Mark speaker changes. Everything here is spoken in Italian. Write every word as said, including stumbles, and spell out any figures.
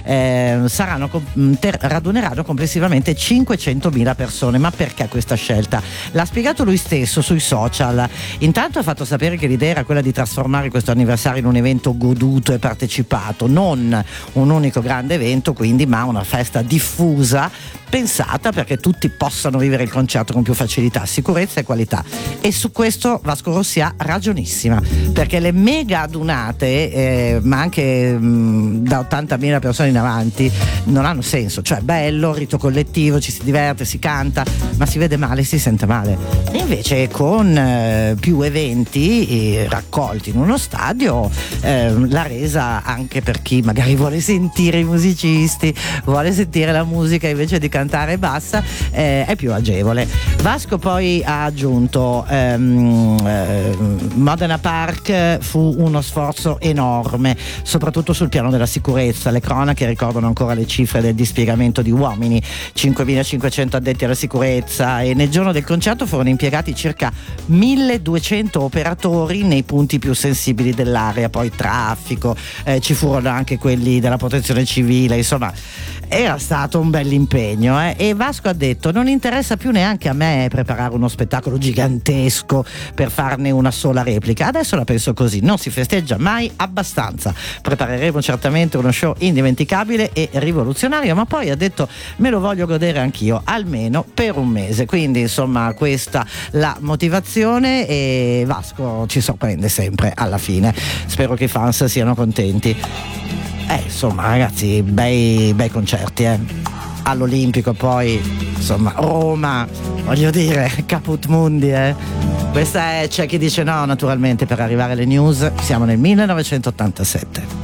Speaker 1: eh, saranno, ter, raduneranno complessivamente cinquecentomila persone. Ma perché questa scelta? L'ha spiegato lui stesso sui social. Intanto ha fatto sapere che l'idea era quella di trasformare questo anniversario in un evento goduto e partecipato, non un unico grande evento quindi, ma una festa diffusa, pensata perché tutti possano vivere il concerto con più facilità, sicurezza e qualità. E su questo Vasco Rossi ha ragionissima, perché le mega adunate, eh, ma anche mh, da ottantamila persone in avanti, non hanno senso. Cioè, bello, rito collettivo, ci si diverte, si canta, ma si vede male, si sente male. E invece con eh, più eventi eh, raccolti in uno stadio, eh, la resa anche per chi magari vuole sentire i musicisti, vuole sentire la musica invece di cantare bassa, eh, è più agevole. Vasco poi ha aggiunto ehm, eh, Modena Park fu uno sforzo enorme, soprattutto sul piano della sicurezza. Le cronache ricordano ancora le cifre del dispiegamento di uomini, cinquemilacinquecento addetti alla sicurezza, e nel giorno del concerto furono impiegati circa milleduecento operatori nei punti più sensibili dell'area, poi traffico, eh, ci furono anche quelli della protezione civile, insomma era stato un bell'impegno, eh? E Vasco ha detto: non interessa più neanche a me preparare uno spettacolo gigantesco per farne una sola replica, adesso la penso così, non si festeggia mai abbastanza, prepareremo certamente uno show indimenticabile e rivoluzionario, ma poi ha detto me lo voglio godere anch'io, almeno per un mese. Quindi insomma questa la motivazione, e Vasco ci sorprende sempre alla fine. Spero che i fans siano contenti. Eh, insomma, ragazzi, bei, bei concerti, eh. All'Olimpico, poi, insomma, Roma, voglio dire, Caput Mundi, eh. Questa è C'è chi dice no, naturalmente, per arrivare alle news. Siamo nel millenovecentottantasette.